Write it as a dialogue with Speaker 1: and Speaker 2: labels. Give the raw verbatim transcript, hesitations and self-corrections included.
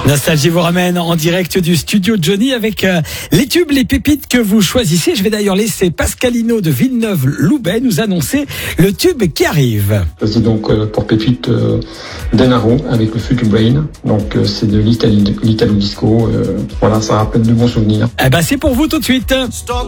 Speaker 1: Nostalgie vous ramène en direct du studio Johnny avec euh, les tubes, les pépites que vous choisissez. Je vais d'ailleurs laisser Pascalino de Villeneuve-Loubet nous annoncer le tube qui arrive.
Speaker 2: C'est donc euh, pour pépite euh, Denaro avec le Future Brain. Donc euh, c'est de l'Italo disco. Euh, voilà, ça rappelle de bons souvenirs.
Speaker 1: Eh ben c'est pour vous tout de suite.